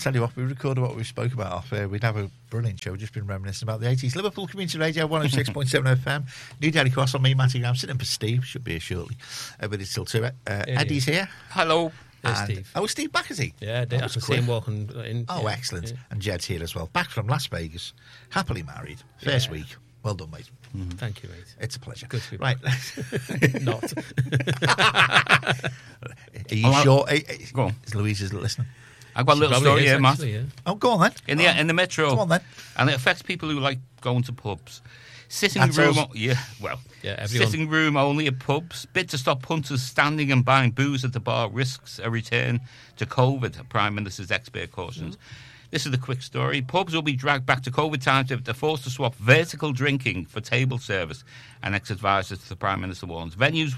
tell you what, we recorded what we spoke about off air. We'd have a brilliant show. We've just been reminiscing about the 80s. Liverpool Community Radio 106.7 FM. New Daily Cross on me, Matty Graham. Sitting in for Steve. Should be here shortly. But it's still 2. Eddie's here. Hello. Steve. Oh, is Steve back, is he? Yeah, I can see him walking in. Oh, yeah. excellent. Yeah. And Jed's here as well. Back from Las Vegas. Happily married. First week. Well done, mate. Thank you, mate. It's a pleasure. Good to be right. Not. Are you sure? Go on. Is Louise listening? I've got a little story here, Matt. Yeah. Oh, go on then. In the metro. Go on then. And it affects people who like going to pubs. That's Room, us. Everyone. Sitting room only at pubs. Bid to stop punters standing and buying booze at the bar risks a return to COVID, Prime Minister's expert cautions. This is the quick story. Pubs will be dragged back to COVID times if they're forced to swap vertical drinking for table service, an ex-advisor to the Prime Minister warns. Venues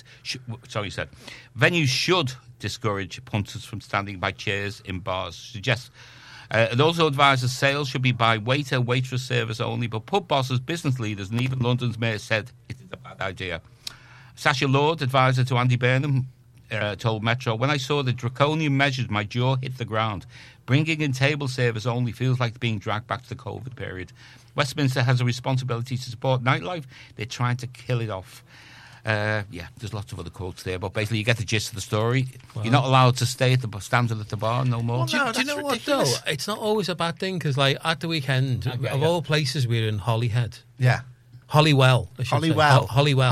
should discourage punters from standing by chairs in bars. Suggests it also advises sales should be by waiter, waitress service only, but pub bosses, business leaders, and even London's mayor said it is a bad idea. Sacha Lord, advisor to Andy Burnham, told Metro, when I saw the draconian measures, my jaw hit the ground. Bringing in table service only feels like being dragged back to the COVID period. Westminster has a responsibility to support nightlife. They're trying to kill it off. There's lots of other quotes there, but basically you get the gist of the story. Wow. You're not allowed to stay standing at the bar no more. Well, do you know ridiculous. What, though? It's not always a bad thing, because like, at the weekend, of all places, we're in Holyhead. Yeah. Holywell. Holywell.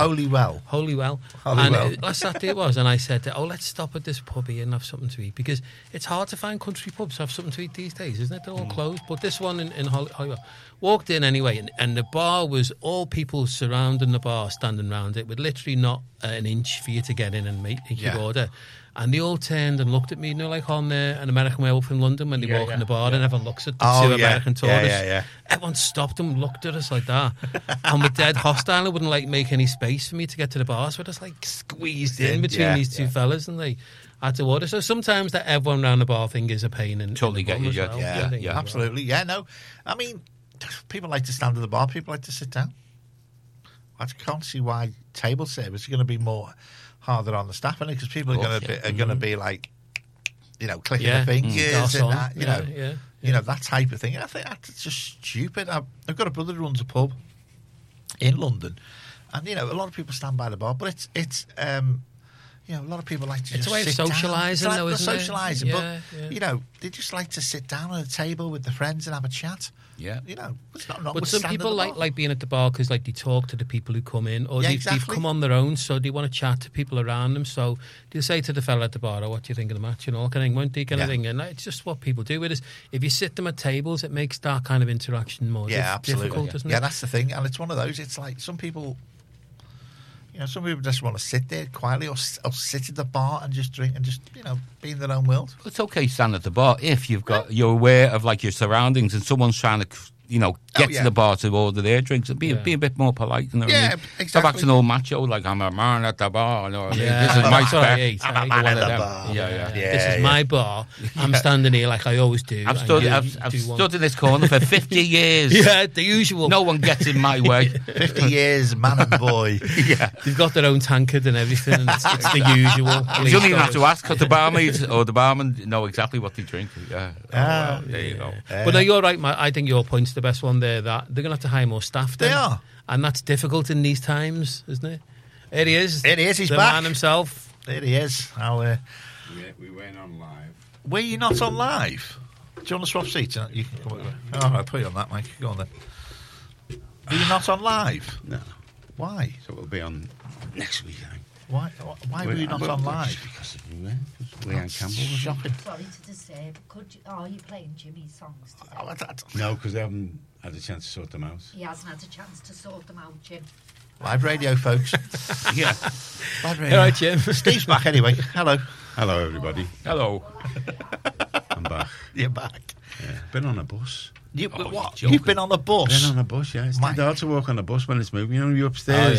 And last Saturday it was, and I said, let's stop at this pub here and have something to eat, because it's hard to find country pubs to have something to eat these days, isn't it? They're all closed. But this one in Holywell. Walked in anyway, and the bar was all people surrounding the bar, standing around it, with literally not an inch for you to get in and make your order. And they all turned and looked at me, like on an American Werewolf in London when they walk in the bar and everyone looks at the two American tourists. Everyone stopped them, looked at us like that. And we're dead hostile. It wouldn't make any space for me to get to the bar. So I just squeezed in between these two fellas, and they had to order. So sometimes that everyone around the bar thing is a pain. Totally get you. Yeah, absolutely. Yeah, no. I mean, people like to stand at the bar. People like to sit down. I can't see why table service is going to be more harder on the staff, because people are going to be like, clicking their fingers and that, that type of thing. And I think that's just stupid. I've got a brother who runs a pub in London, and a lot of people stand by the bar, but it's a lot of people like to just sit down. It's a way of socialising, though, isn't it? Socialising, but they just like to sit down at a table with their friends and have a chat. Yeah, it's not wrong. But with some people like being at the bar because they talk to the people who come in, or they've come on their own, so they want to chat to people around them. So they'll say to the fella at the bar, "What do you think of the match?" Kind of thing, won't they? Kind of thing, and it's just what people do with us. If you sit them at tables, it makes that kind of interaction more difficult, doesn't it? Yeah, that's the thing, and it's one of those. It's like some people. Some people just want to sit there quietly or sit at the bar and just drink and just, be in their own world. It's okay to stand at the bar if you're aware of your surroundings and someone's trying to, get to the bar to order their drinks and be a bit more polite. Exactly. Stop acting all macho like I'm a man at the bar. This is my spec. I'm a man at the bar. This is my bar. I'm standing here like I always do. I've stood in this corner for 50 years. Yeah, the usual. No one gets in my way. 50 years, man and boy. They've got their own tankard and everything, and it's the usual. You don't even have to ask, because the barmaid or the barman know exactly what they drink. There you go. But no, you're right, Matt. I think your point's the best one there, that they're going to have to hire more staff then. They are. And that's difficult in these times, isn't it? It is. It is. He's the back. Man himself. There he is. We went on live. Were you not on live? Do you want to swap seats? You can come over. I'll put you on that, Mike. Go on then. Were you not on live? No. Why? So we'll be on next week, I think. Why were you not on live? Because of Leanne Campbell was shopping. Sorry to disturb. Are you playing Jimmy's songs today? No, because they haven't had a chance to sort them out. He hasn't had a chance to sort them out, Jim. Live radio, folks. Live radio. All right, Jim. Steve's back anyway. Hello. Hello, everybody. Hello. I'm back. You're back. Yeah. Been on a bus. What? You've been on a bus? Been on a bus, yeah. It's dead hard to walk on a bus when it's moving. You're upstairs.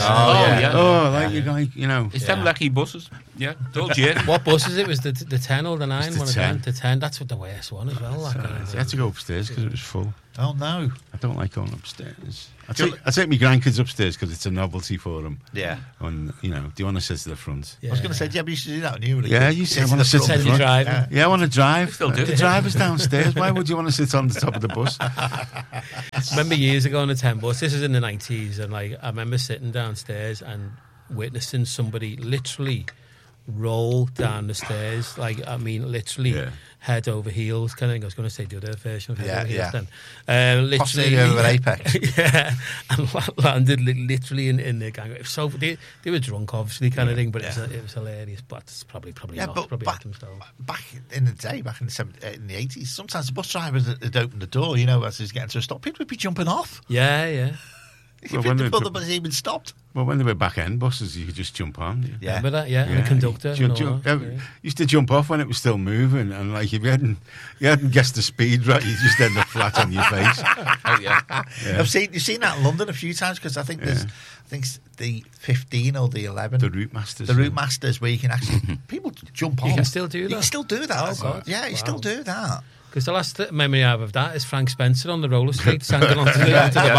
It's them lucky buses. Yeah, told you. What bus is it? Was the 10 or the 9? It's the 10. The 10. That's what the worst one as well. You had to go upstairs because it was full. Oh no. I don't like going upstairs. I take my grandkids upstairs because it's a novelty for them. Yeah. And, you know, do you want to sit to the front? I was going to say, yeah, but you used to do that when you were a Yeah, kid. you Sit I want to sit to the Pretend you're front. driving. Yeah, I want to drive. Still do. The driver's downstairs. Why would you want to sit on the top of the bus? Remember years ago on the 10 bus, this is in the 90s, and like I remember sitting downstairs and witnessing somebody literally roll down the stairs, like I mean literally head over heels kind of thing. I was going to say the other version of head over heels then. Literally Possibly over an apex. yeah, and landed literally in the gang. So they were drunk obviously kind of thing, but it was hilarious. But it's probably not. But Probably back, themselves. back in the day, back in the 80s, sometimes the bus drivers had opened the door, you know, as he was getting to a stop, people would be jumping off. Yeah. Before the bus even stopped. Well, when they were back end buses, you could just jump on. Yeah. Remember that? Yeah, and the conductor. Used to jump off when it was still moving, and like if you hadn't guessed the speed right, you just end up flat on your face. Oh yeah. You've seen that in London a few times because I think there's the 15 or the 11. The Route Masters. The Route Masters where you can actually people jump on. You can still do that. You can still do that. Oh, God. Yeah, you still do that. Because the last memory I have of that is Frank Spencer on the roller skates hanging onto the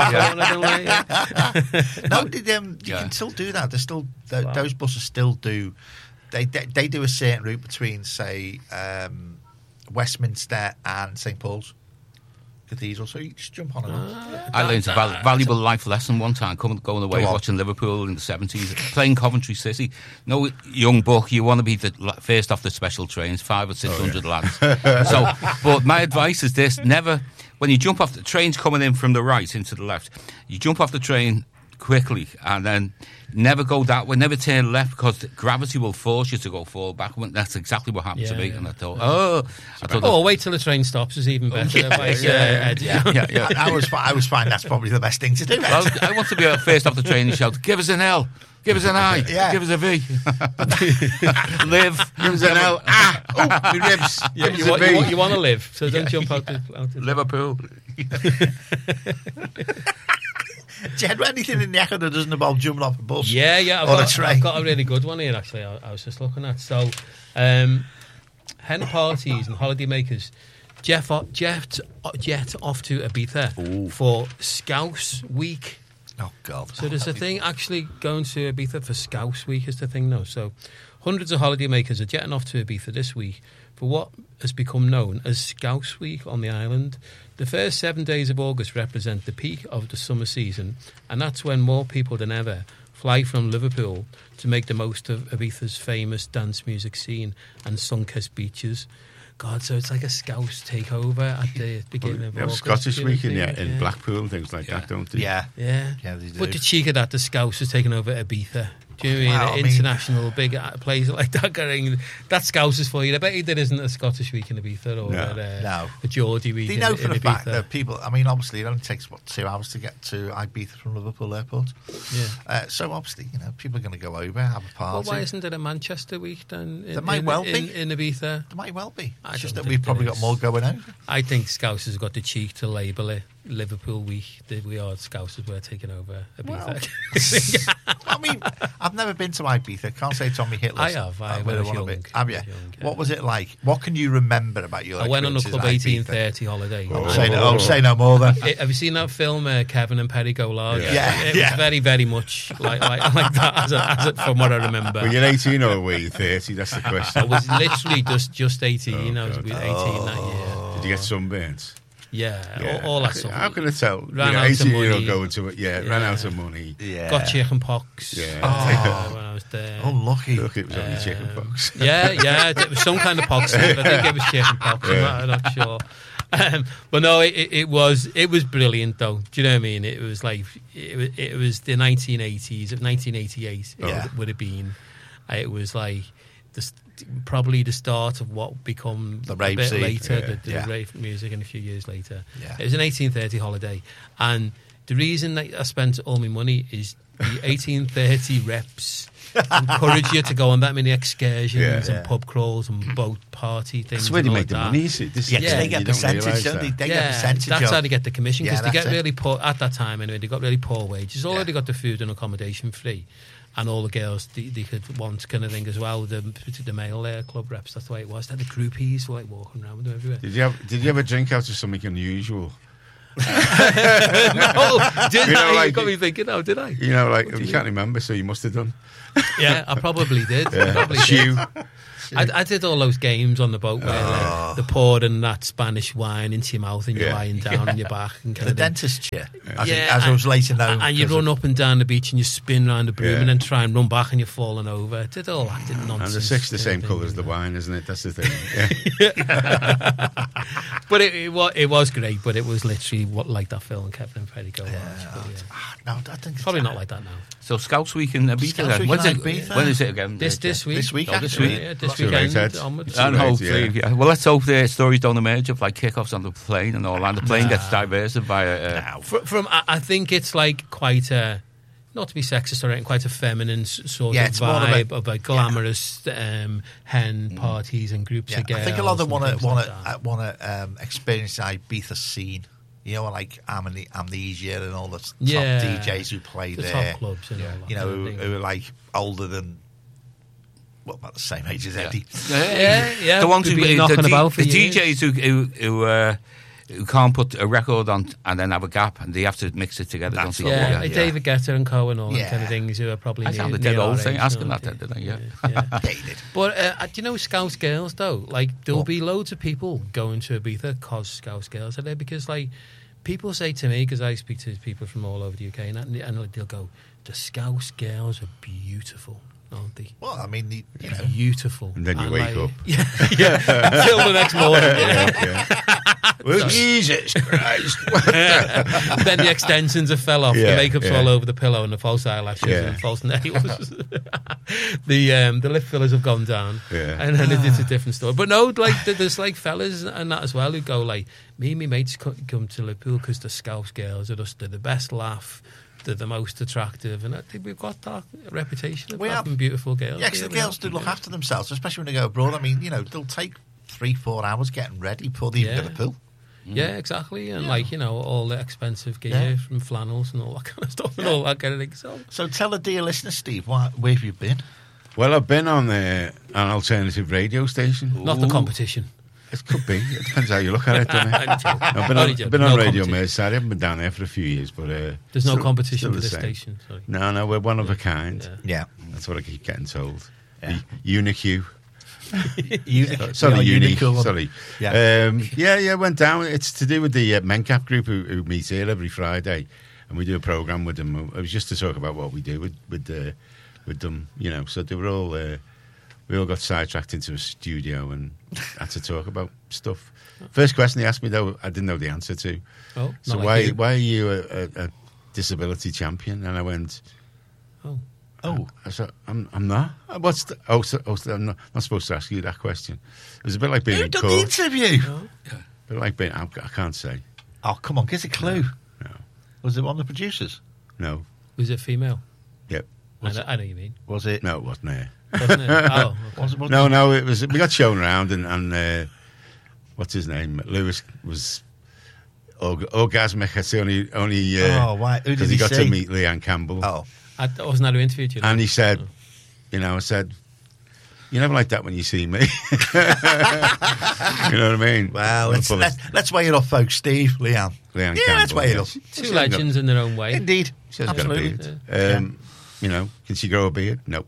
back. No, you can still do that. There's still those buses still do. They do a certain route between, say, Westminster and St Paul's Cathedral, so you just jump on it. I learned a valuable life lesson one time going away watching Liverpool in the 70s, playing Coventry City. No young buck, you want to be the first off the special trains, 500 or 600 lads. So, but my advice is this: never, when you jump off the train's coming in from the right into the left, you jump off the train quickly and then never go that way, never turn left because gravity will force you to go forward back. That's exactly what happened to me. And I thought, wait till the train stops is even better. I was fine. That's probably the best thing to do. Well, I want to be first off the train and shout, give us an L, give us an I, give us a V. Live. Give us an L. My ribs. You want to live, so don't jump out the Liverpool. Do you have anything in the echo that doesn't involve jumping off a bus? Yeah. I've got a really good one here, actually. I was just looking at. So, hen parties and holiday makers. Jet off to Ibiza for Scouse Week. Oh, God. So there's a thing actually going to Ibiza for Scouse Week is the thing now. So hundreds of holiday makers are jetting off to Ibiza this week for what has become known as Scouse Week on the island. The first 7 days of August represent the peak of the summer season, and that's when more people than ever fly from Liverpool to make the most of Ibiza's famous dance music scene and sun-kissed beaches. God, so it's like a Scouse takeover at the beginning of August. Scottish Week in Blackpool and things like that, don't they? Yeah. Yeah, they do. But the cheek of that, the Scouse has taken over Ibiza. Do you know what I mean? International big place like that going. That Scouse is for you. I bet you there isn't a Scottish Week in Ibiza or a Geordie Week. Do you know for in the Ibiza. fact that people? I mean, obviously, it only takes 2 hours to get to Ibiza from Liverpool Airport. Yeah. So obviously, people are going to go over, have a party. Well, why isn't there a Manchester Week then? There might well be in Ibiza. There might well be. I It's just don't that think we've probably there got is. more going over. I think Scouse has got the cheek to label it Liverpool Week. We are Scousers. We're taking over Ibiza. I mean, I've never been to Ibiza. Can't say Tommy Hitler. I have. I really was want young. to be. Have you? I was young, yeah. What was it like? What can you remember about your? I went on a experiences Club at Ibiza? 1830 holiday. Say no more then. Have you seen that film, Kevin and Perry Go Large? Yeah. It was very, very much like that, from what I remember. Were you 18 or were you 30? That's the question. I was literally just 18. I was God. 18 that year. Did you get sunburns? Yeah, all that stuff. How can I tell? Ran out of 18-year-old money. going to it. Ran out of money. Yeah. Got chicken pox. Yeah. When I was there. Oh, lucky. Look, it was only chicken pox. Yeah, it was some kind of pox. I think it was chicken pox. I'm not sure. But no, it was brilliant though. Do you know what I mean? It was like it was the 1980s of 1988. It would have been. It was like probably the start of what become The rave a bit scene. later, the Yeah. rave music, and a few years later. Yeah. It was an 1830 holiday, and the reason that I spent all my money is the 1830 reps encourage you to go on that many excursions and pub crawls and boat party things. That's where they and all make the that. money. You see. This Yeah, is- they you get don't percentage, realise don't they? that. They get percentage. That's of- how they get the commission, because Yeah, they get that's it. really poor at that time anyway. They got really poor wages. Already got the food and accommodation free, and all the girls they could want kind of thing as well. The male club reps, that's the way it was. They had the groupies were like walking around with them everywhere. Did you ever drink out of something unusual? No, did You know, I? like- You got me thinking, oh, did I? You know, like, you can't remember, so you must have done. Yeah, I probably did. Yeah. Probably did. Shoe. I did all those games on the boat where like, they're pouring that Spanish wine into your mouth and you're Yeah. lying down on your back and kind The of thing. dentist chair. Yeah, As I was later known. And you because run of- up and down the beach and you spin around the broom Yeah. and then try and run back and you're falling over. I did all that And nonsense. the six the same thing, colour as you the know. wine, isn't it? That's the thing. Yeah. But it was great, but it was literally what like that film Kevin and Freddie go on. But, yeah. No, I think it's Probably not like that now. So Scouts Week in Ibiza. Scouts then. Week When's in it? Ibiza. When is it again? This week. This week, Oh, this actually. week. Yeah, this Too late, weekend Ted. onwards. And Right, hopefully, yeah. yeah. Well, let's hope the stories don't emerge of like kickoffs on the plane and all, and the plane gets diverted by a. From I think it's like quite a, not to be sexist or anything, quite a feminine sort Yeah, of it's more of vibe of a glamorous hen parties and groups Yeah, of girls. I think a lot of them and want things like that. to experience the Ibiza scene. You know, like Amnesia and all the top Yeah. DJs who play the there. top clubs and all that. You know, kind of thing. who are like older than, well, about the same age as Eddie. Yeah, The ones who been knocking about for the years. DJs who can't put a record on and then have a gap and they have to mix it together. That's Don't they? Yeah, Yeah, like yeah. David Guetta and Co and all that Yeah. kind of things who are probably I near, sounded near dead our old saying, age, asking aren't that, they? didn't I? Yeah. Yeah. Yeah, he did. But do you know Scouse girls though? Like there'll What? be loads of people going to Ibiza because Scouse girls are there. Because like people say to me, because I speak to people from all over the UK, and they'll go, "The Scouse girls are beautiful, aren't they? Well, I mean, you know, Beautiful." And then you wake up. Yeah, yeah. Until the next morning. Yeah. Well, Jesus Christ. Then the extensions have fell off. Yeah, The makeup's yeah. all over the pillow and the false eyelashes Yeah. and false nails. The lip fillers have gone down. Yeah. And then it's a different story. But no, like there's like fellas and that as well who go like, me and my mates come to Liverpool because the Scouse girls are just they're the best laugh. They're the most attractive, and I think we've got that reputation of We have. having beautiful girls. yeah, 'cause the girls do look after themselves, especially when they go abroad. I mean, you know, they'll take 3-4 hours getting ready before they even Yeah. go to the pool. Yeah, exactly. And like, you know, all the expensive gear Yeah. from flannels and all that kind of stuff and all that kind of thing. So, So tell a dear listener, Steve, where have you been? Well, I've been on an alternative radio station. not the competition. It could be. It depends how you look at it, doesn't it? Only joking. I've been Only on, joking. been on No Radio competition. Merseyside. I haven't been down there for a few years, but There's no still- competition still for the this same. station. Sorry. No, we're one of a kind. Yeah. That's what I keep getting told. Yeah. Unique. Unique. Sorry, Yeah, unique. unicorn. Sorry. Yeah. Yeah, went down. It's to do with the Mencap group who meet here every Friday, and we do a program with them. It was just to talk about what we do with them, you know. So they were all we all got sidetracked into a studio and had to talk about stuff. First question they asked me though, I didn't know the answer to. Oh, So not like you. why are you a disability champion? And I went, Oh, I said, I'm not. What's the, so I'm not supposed to ask you that question. It was a bit like being who in done the court. interview? A bit like being, I can't say. Oh, come on, give us a clue. No. Was it one of the producers? No. Was it female? Yep. I know what you mean. Was it? No, it wasn't there. Wasn't it? Oh, Was it? No, it was. We got shown around, and what's his name? Lewis was orgasmic. That's the only. Oh, why? Who did Because he got see? to meet Leanne Campbell, Oh, I wasn't that who interviewed you. and he said, I said, you never like that when you see me. You know what I mean? well, I'm gonna let's weigh it up, folks. Steve, Leanne. Leanne Yeah, let's Campbell, weigh it yeah. up. Two legends in their own way. Indeed. She hasn't got a Absolutely. beard. Can she grow a beard? Nope.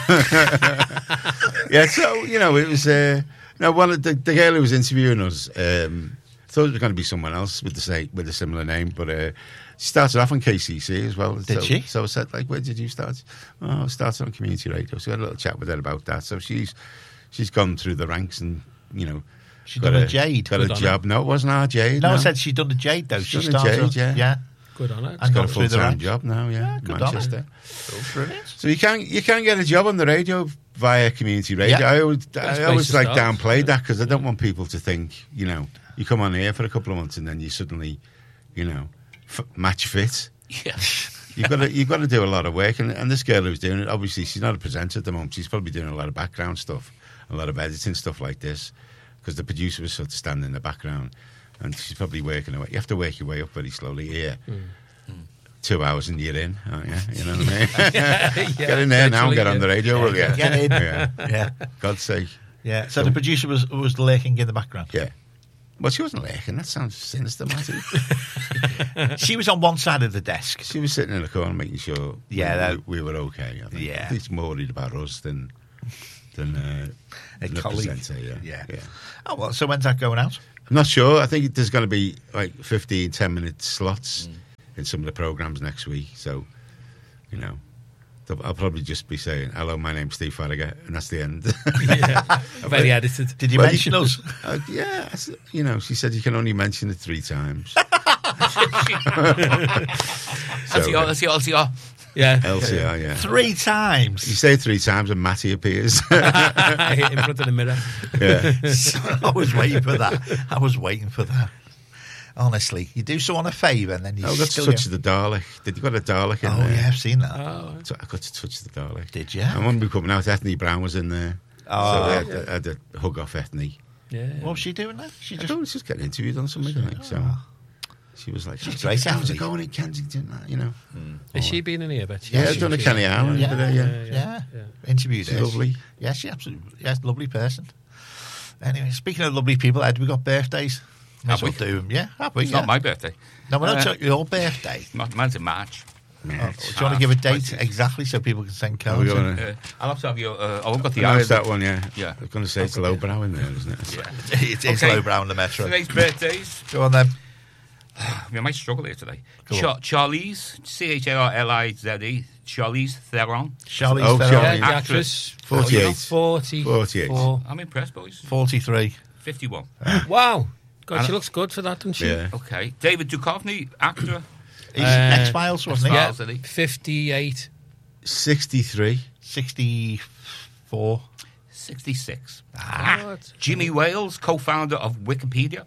Yeah, so, it was... one of the girl who was interviewing us thought it was going to be someone else with a similar name, but she started off on KCC as well. Did so, she? So I said, where did you start? Oh, I started on community radio. So we had a little chat with her about that. So she's gone through the ranks and, She's done a Jade. Got a Good on job. No, it wasn't our Jade. No, I said she'd done a Jade, though. She's She done a started. Jade, yeah. Good on it. And got gone a through the full-time ranks. job now, good on her. Manchester. Brilliant. So you can get a job on the radio via community radio. Yeah. I always place to start. downplay that because I don't want people to think you come on here for a couple of months and then you suddenly match fit. Yeah. You've got to do a lot of work, and this girl who's doing it, obviously she's not a presenter at the moment. She's probably doing a lot of background stuff, a lot of editing stuff like this, because the producer was sort of standing in the background, and she's probably working away. You have to work your way up very slowly here. 2 hours and you're in, aren't you? You know what I mean? Get in there now and get on the radio, will you? Get in. Yeah. Yeah. God's sake. Yeah. So the producer was lurking in the background. Yeah. Well, she wasn't lurking. That sounds sinister, Matty. She was on one side of the desk. She was sitting in the corner making sure we were okay. I think. Yeah. He's more worried about us than the colleague. presenter. Yeah. Oh, well, so when's that going out? I'm not sure. I think there's going to be like 15, 10-minute slots in some of the programmes next week. So, you know, I'll probably just be saying, hello, my name's Steve Farragher, and that's the end. Very edited. Did you mention us? Yeah. You know, she said you can only mention it 3 times. LCR. Yeah. LCR, yeah. 3 times. You say it 3 times and Matty appears. In front of the mirror. Yeah. I was waiting for that. Honestly, you do someone a favour and then you Got to touch the Dalek. Did you got a Dalek in there? Oh, yeah, I've seen that. So I got to touch the Dalek. Did you? And when we were coming out, Ethne Brown was in there. Oh. So I had to hug off Ethne. Yeah. What was she doing there? She I was just getting interviewed on something, I think. So she was like, She's great, how's Ethne. it going in Kensington? You know. Has she been in here? Bet Yeah, I've done a Kenny Allen. Yeah. Interviewed She's her. lovely. Yeah, she absolutely. Yes, lovely person. Anyway, speaking of lovely people, Ed, we got birthdays. May as well do them. Yeah, have we? It's not my birthday. No, we're not talking your birthday. Mine's in March. Do you want to give a date exactly so people can send Are we cards? going to... I'll have to have your. I've got the Nice eyes. that one, yeah. Yeah. I was going to say it's lowbrow in there, isn't it? It's Okay. lowbrow in the metro. Today's birthdays. Go on then. We might struggle here today. Go on. Charlize, Charlize, Charlize Theron. Charlize Oh, Theron. Yeah, Charlie. the actress. 48. 48. I'm impressed, boys. 43. 51. Wow. God, And- she looks good for that, doesn't she? Yeah. Okay. David Duchovny, actor. He's X-Files, wasn't he? X-Files. Yeah, Did he? 58. 63. 64. 66. What? Jimmy Wales, co-founder of Wikipedia.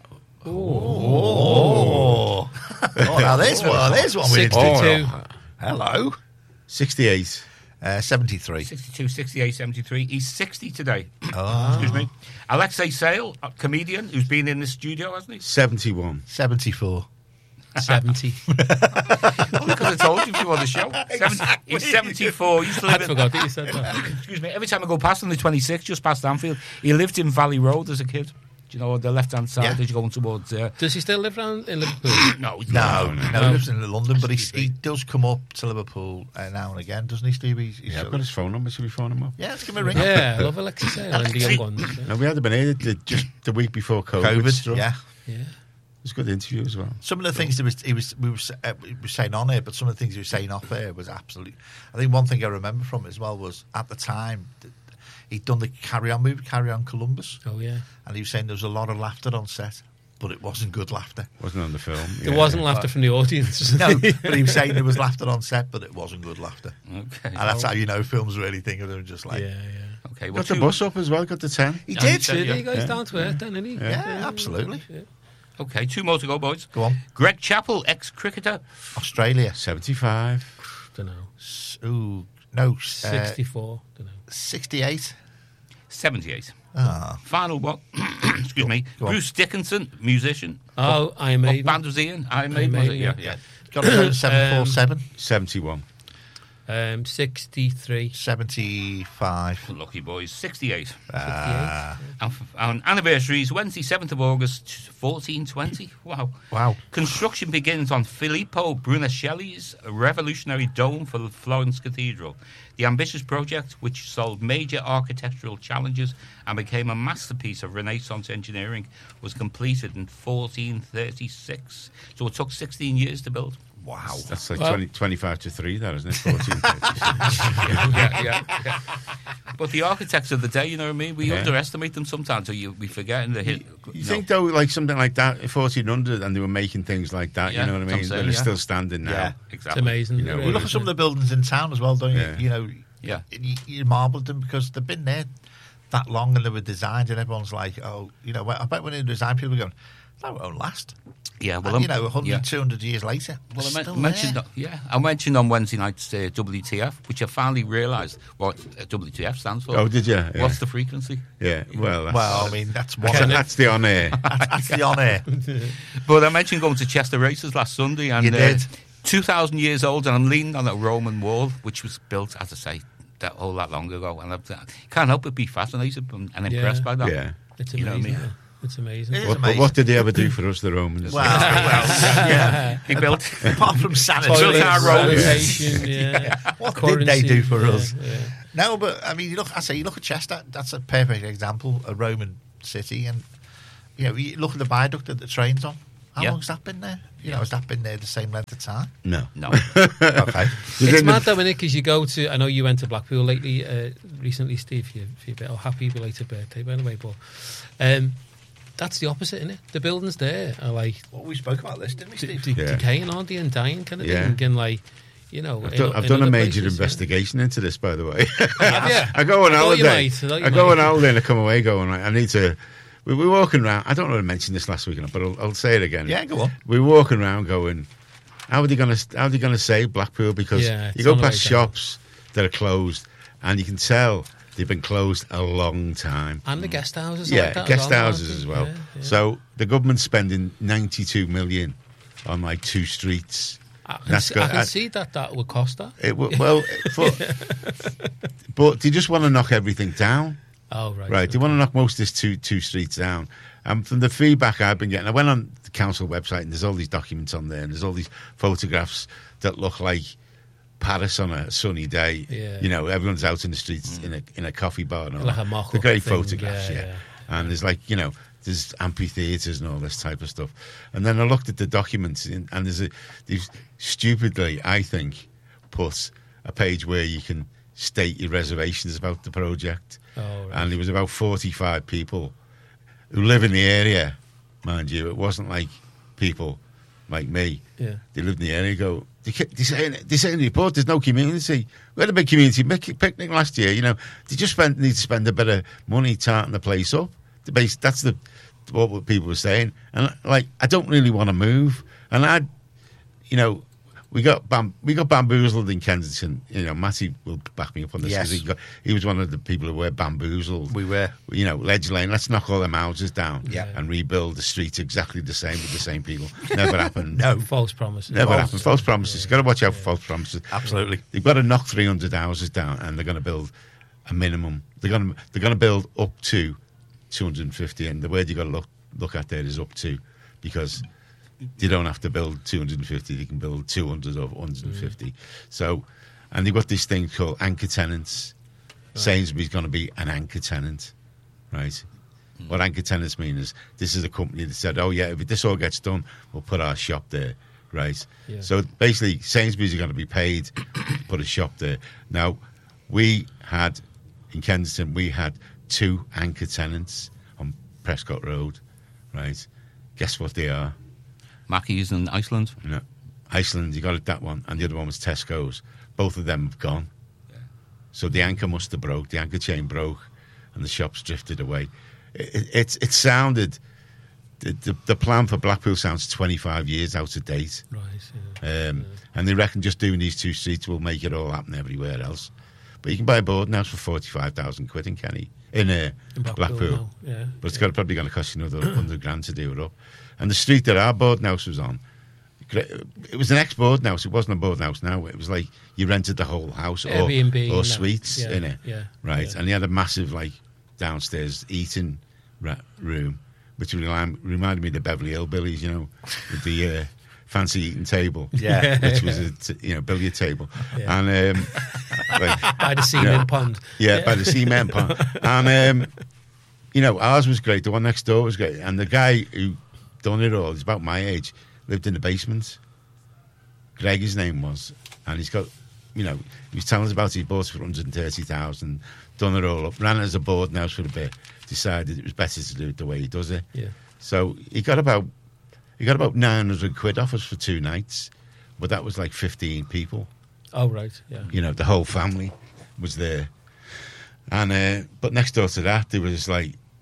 Oh, now there's one we didn't 62. Hello. 68. 73. 62, 68, 73. He's 60 today. Oh. Excuse me. Alexei Sale, a comedian who's been in the studio, hasn't he? 71. 74. 70. Because I told you if you were on the show. He's 74. He used to I live in, forgot that you said that. excuse me. Every time I go past on the 26, just past Anfield, he lived in Valley Road as a kid. Do you know, on the left-hand side Yeah. as you're going towards... Does he still live around in Liverpool? no, he's No, not. he lives in London, but he does come up to Liverpool now and again, doesn't he, Steve? He's Yeah, I've got his phone number. Should we phone him up? yeah, let's give him a ring. Yeah, I love Alexis Sale and the young ones. Yeah. No, we had him in here just the week before COVID struck. yeah. Yeah. It was a good interview as well. Some of the things we were saying on here, but some of the things he was saying off air was absolutely. I think one thing I remember from it as well was at the time he'd done the Carry On movie, Carry On Columbus, Oh, yeah. and he was saying there was a lot of laughter on set, but it wasn't good laughter. Wasn't on the film. There wasn't laughter from the audience. No, but he was saying there was laughter on set, but it wasn't good laughter. Okay. And that's how you know films really think of them just like. Yeah, yeah. Okay, well, Got the bus up as well. Got the 10. He Yeah, did. he said- Did he go Yeah. down to earth then, didn't he? Yeah, absolutely. Okay, 2 more to go, boys. Go on. Greg Chappell, ex-cricketer. Australia. 75. Don't know. Ooh, no. 64. Don't know. 68. 78. Ah, Final one. Excuse me. Go on. Bruce Dickinson, musician. Oh, I What made. band was he in? Iron Maiden, was it? Maiden, Yeah, yeah. got to go 747. 71. 63. 75. Lucky boys. 68. Ah, And anniversaries, Wednesday, 7th of August, 1420. Wow. wow. Construction begins on Filippo Brunelleschi's revolutionary dome for the Florence Cathedral. The ambitious project, which solved major architectural challenges and became a masterpiece of Renaissance engineering, was completed in 1436. So it took 16 years to build. Wow. That's like Well- 25 to 3, that, isn't it? 14. yeah. But the architects of the day, you know what I mean? We Yeah. underestimate them sometimes, or we forget in the hit. You think, though, like something like that, 1400, and they were making things like that, Yeah, you know what I I'm mean? saying, That are yeah. still standing now. Yeah. It's Exactly. amazing. You know, It We really look at is. some of the buildings in town as well, don't you? Yeah. You know, Yeah. you marvelled them because they've been there that long and they were designed, and everyone's like, oh, you know, I bet when they design, people are going, that won't last. Yeah, well, And, you know, 100, yeah. 200 years later, Well, they're still mentioned, there. I mentioned on Wednesday night's WTF, which I finally realised what WTF stands for. Oh, did you? Yeah. What's the frequency? Yeah, well, that's, Well, I mean, that's one. that's the on air. That's the on air. But I mentioned going to Chester Races last Sunday, and You did. 2,000 years old, and I'm leaning on a Roman wall, which was built, as I say, that long ago, and I can't help but be fascinated and impressed by that. Yeah. It's You know what I amazing. mean? It's amazing. It is But amazing. what did they ever do for us, the Romans? Well, yeah. He built. Apart from sanitary, Toilets, our roads. sanitation, yeah. What did they do for us? Yeah. No, but I mean, you look at Chester. That's a perfect example, a Roman city, and you look at the viaduct that the train's on. How Yeah. long's that been there? Has that been there the same length of time? No. No. Okay. It's mad though, innit? Because you go to, I know you went to Blackpool recently, Steve, for your bit. Happy belated birthday, by the way. But that's the opposite, innit? The buildings there are like Well, we spoke about this, didn't we, Steve? Yeah. decaying, aren't they, and dying kind of Yeah. thing. And like, I've done a major investigation into this, by the way. Have you? I go on I thought you holiday. might. I thought you I go on might. holiday and I come away going, I need to. We're walking around. I don't know if I mentioned this last week or not, but I'll say it again. Yeah, go on. We're walking around going, how are they going to save Blackpool? Because Yeah, you it's go on the past way down. shops that are closed, and you can tell they've been closed a long time. And the guest houses, Yeah, like that guest as well, houses aren't as they? well. Yeah. So the government's spending 92 million on like 2 streets. I can, That's see, got- I can see that would cost that. But they just want to knock everything down. Oh, right. Right, they want to knock most of this two streets down. And from the feedback I've been getting, I went on the council website and there's all these documents on there and there's all these photographs that look like Paris on a sunny day. Yeah. Everyone's out in the streets in a coffee bar. And all Like a that. mock-up They're great thing, photographs, yeah. And there's like, there's amphitheatres and all this type of stuff. And then I looked at the documents and they've stupidly, I think, put a page where you can state your reservations about the project. Oh, right. And there was about 45 people who live in the area, mind you. It wasn't like people like me. Yeah. They lived in the area. They say in the report there's no community. We had a big community picnic last year. They just need to spend a bit of money tarting the place up. That's what people were saying. And I don't really want to move. And we got bamboozled in Kensington. Matty will back me up on this. Yes. 'Cause he was one of the people who were bamboozled. We were. Ledge Lane, let's knock all them houses down Yeah. and rebuild the streets exactly the same with the same people. Never happened. No. False promises. Never happened. False promises. You've got to watch out for false promises. Absolutely. They've got to knock 300 houses down and they're going to build a minimum. They're going to build up to 250. And the word you've got to look at there is up to, because they don't have to build 250, they can build 200 or 150. So, and they've got this thing called anchor tenants. Sainsbury's going to be an anchor tenant, right? What anchor tenants mean is this is a company that said, oh yeah, if this all gets done, we'll put our shop there, right? Yeah. So basically, Sainsbury's are going to be paid to put a shop there. Now, in Kensington, we had 2 anchor tenants on Prescott Road, right? Guess what they are? Mackey's in Iceland. Iceland, you got it, that one, and the other one was Tesco's. Both of them have gone. So the anchor must have broke. The anchor chain broke, and the shops drifted away. It sounded. The plan for Blackpool sounds 25 years out of date. Right. Yeah. And they reckon just doing these 2 streets will make it all happen everywhere else. But you can buy a boarding house for 45,000 quid in Kenny, in Blackpool. now, yeah. But it's probably going to cost you another 100 grand to do it up. And the street that our boarding house was on, it was an ex-boarding house. It wasn't a boarding house now. It was like you rented the whole house Airbnb or and suites that. in it. Yeah. Right. Yeah. And he had a massive downstairs eating room, which reminded me of the Beverly Hillbillies, with the fancy eating table. Yeah. Which was a billiard table. Yeah. And By the cement pond. yeah, by the cement pond. And ours was great. The one next door was great. And the guy who done it all, he's about my age, lived in the basement. Greg, his name was. And he's got, he was telling us about it. He bought it for 130,000, done it all up, ran it as a boarding house for a bit, decided it was better to do it the way he does it. Yeah. So he got about 900 quid off us for 2 nights, but that was like 15 people. Oh, right. Yeah. The whole family was there. And but next door to that, there was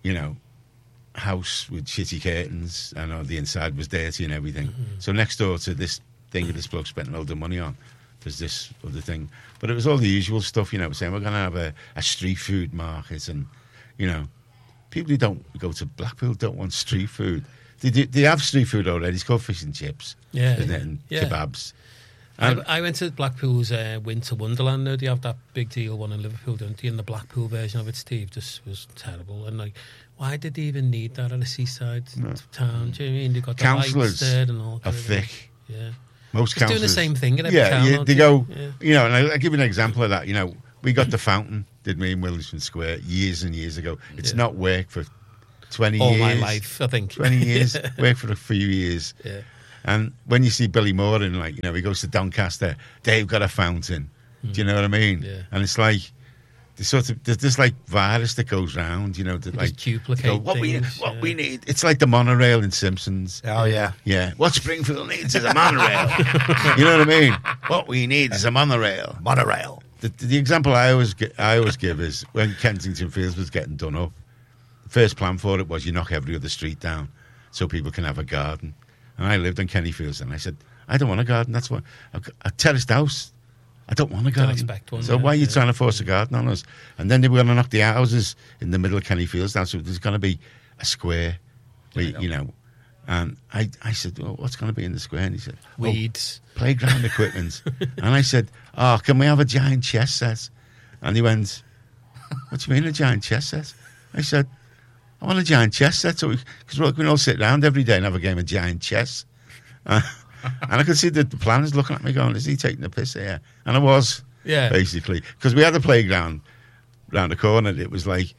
house with shitty curtains, and the inside was dirty and everything. Mm-hmm. So next door to this thing that this bloke spent a load of money on, there's this other thing. But it was all the usual stuff, saying we're going to have a street food market, and people who don't go to Blackpool don't want street food. They have street food already. It's called fish and chips, Yeah, isn't it? And yeah. kebabs. And I went to Blackpool's Winter Wonderland. Now they have that big deal one in Liverpool, don't they? And the Blackpool version of it, Steve, just was terrible. And like, why did they even need that at a seaside town? Do you know what I mean? They got the lights councillors there and all. are thick. Yeah. Most Just doing the councillors same thing in every Yeah, town. yeah, aren't they go. Yeah. You know, and I'll give you an example of that. You know, we got the fountain, did me in Willesden Square years and years ago. It's not worked for 20 All years. my life, I think. 20 years, worked for a few years. Yeah. And when you see Billy Moore and, like, you know, he goes to Doncaster, they've got a fountain. Do you know what I mean? Yeah. And it's like, there's this like virus that goes round, you know, that They like just duplicate go, what things, we need. It's like the monorail in Simpsons. Oh, yeah. Yeah. What Springfield needs is a monorail. You know what I mean? What we need is a monorail. Monorail. The example I always give is when Kensington Fields was getting done up. The first plan for it was you knock every other street down so people can have a garden. And I lived on Kenny Fields, and I said, I don't want a garden. That's what a terraced house. I don't want a garden. expect one, So yeah, why are you yeah. trying to force a garden on us? And then they were going to knock the houses in the middle of Kenny Fields down. So there's going to be a square, where, you know. And I said, well, what's going to be in the square? And he said, Weeds. Playground equipment. And I said, oh, can we have a giant chess set? And he went, what do you mean a giant chess set? I said, I want a giant chess set because we can all sit around every day and have a game of giant chess. And I could see the planners looking at me going, is he taking the piss here? And I was, Yeah. basically. Because we had a playground round the corner. It was like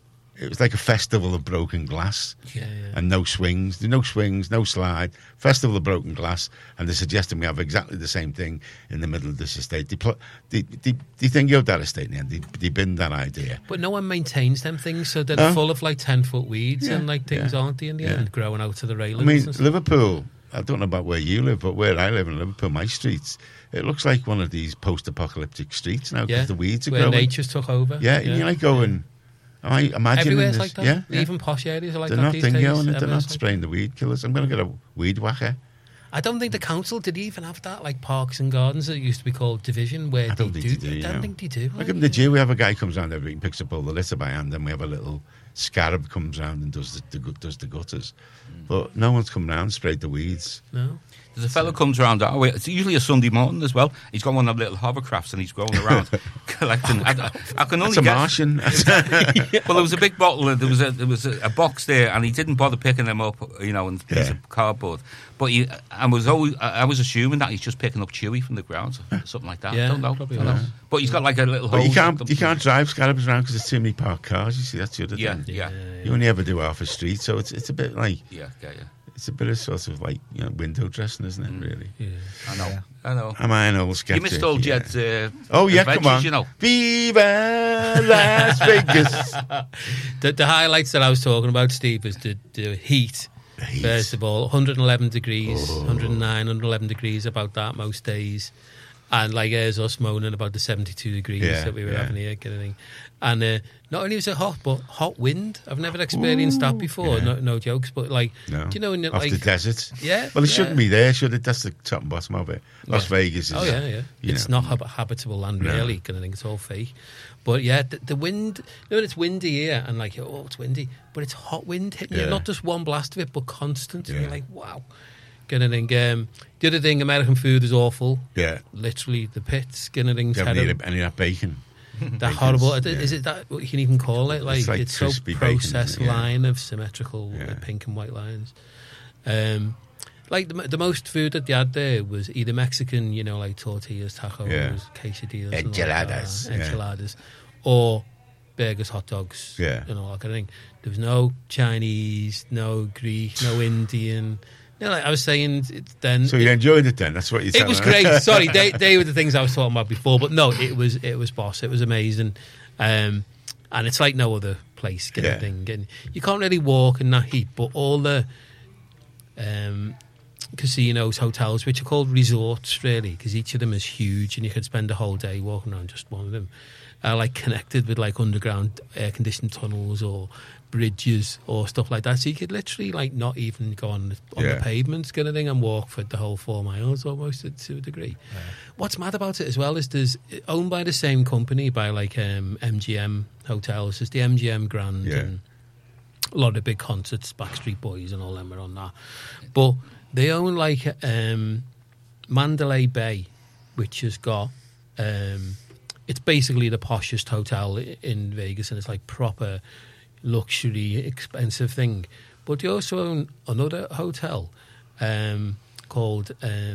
a festival of broken glass. Yeah. And no swings, no slide, festival of broken glass, and they're suggesting we have exactly the same thing in the middle of this estate. They think you're that estate in the end. They bin that idea. But no one maintains them things, so they're No. full of like 10-foot weeds Yeah, and like things, yeah, aren't they, in the yeah. end, growing out of the I railings. mean, and stuff. Liverpool, I don't know about where you live, but where I live in Liverpool, my streets, it looks like one of these post-apocalyptic streets now because the weeds are where growing. nature's took over. Yeah, and you're like going, I imagine Everywhere's this, like that. yeah. Even posh areas are like They're that not these thinking, days. they're not Everywhere's like spraying the weed killers. I'm going to get a weed whacker. I don't think the council did even have that, like Parks and Gardens that used to be called Division, where I don't think they do, I you don't know. think they do. Like in the Jew, we have a guy comes around every week and picks up all the litter by hand, and we have a little scarab comes round and does the gutters. But no one's come round and sprayed the weeds. No. There's a fellow comes around our way. It's usually a Sunday morning as well. He's got one of the little hovercrafts and he's going around collecting. I can only That's a guess. Martian. Well, there was a big bottle. There was a box there, and he didn't bother picking them up, you know, and piece of cardboard. But I was assuming that he's just picking up chewy from the ground, something like that. Yeah, I don't know. probably I don't know. was. But he's got like a little. But hose you can't drive scarabs around because there's too many parked cars. You see, that's the other Yeah, thing. yeah, You only ever do half a street, so it's a bit like yeah. it's a bit of sort of like, you know, window dressing, isn't it? Really. Yeah. I know. Am I an old You skeptic? missed all Yeah. Jed's. Oh yeah, adventures, come on. You know. Viva Las Vegas. The highlights that I was talking about, Steve, is the heat. heat. First of all, 111 degrees, 109, 111 degrees, about that most days. And like there's us moaning about the 72 degrees Yeah, that we were yeah. having here, kind of thing. And not only was it hot, but hot wind. I've never experienced that before. yeah. No jokes, but like, No. do you know, when you're Off like, the desert. yeah, Well, it yeah. shouldn't be there, should it? That's the top and bottom of it. Las Yeah. Vegas is. Oh yeah. you It's know. not habitable land, No. really. Kind of thing. It's all fake. But yeah, the wind. You know, it's windy here, and like, oh, it's windy, but it's hot wind hitting you. Yeah. Not just one blast of it, but constant. And Yeah. you're like, wow. Kind of thing. The other thing, American food is awful. Yeah. Literally, the pits. Kind of thing. You haven't eaten any of that bacon. That horrible. yeah. Is it that what you can even call it? Like, like it's so crispy bacon, processed isn't it? Yeah. line of symmetrical Yeah. pink and white lines. Like the most food that they had there was either Mexican, you know, like tortillas, tacos, Yeah. quesadillas, and all Enchiladas, that, yeah. enchiladas, or burgers, hot dogs, Yeah. and all that kind of thing. There was no Chinese, no Greek, no Indian. You know, like I was saying, then So you enjoyed it then? That's what you're it telling was us. great. Sorry, they were the things I was talking about before, but no, it was boss. It was amazing, and it's like no other place. Kind Yeah. of thing. And you can't really walk in that heat, but all the casinos, hotels, which are called resorts, really, because each of them is huge, and you could spend a whole day walking around just one of them. Are like connected with like underground air conditioned tunnels or bridges or stuff like that. So you could literally like not even go on the Yeah. pavements kind of thing and walk for the whole 4 miles almost to a degree. What's mad about it as well is there's owned by the same company, by like MGM hotels. There's the MGM Grand Yeah. and a lot of big concerts, Backstreet Boys and all them are on that. But they own like Mandalay Bay, which has got. It's basically the poshest hotel in Vegas, and it's like proper luxury, expensive thing. But they also own another hotel called.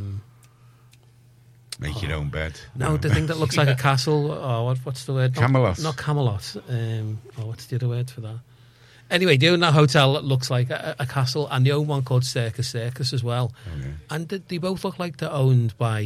Make your own bed. No, the thing that looks like a castle. Oh, what's the word? Camelot. Not Camelot. What's the other word for that? Anyway, they own that hotel that looks like a castle, and they own one called Circus as well. Okay. And they both look like they're owned by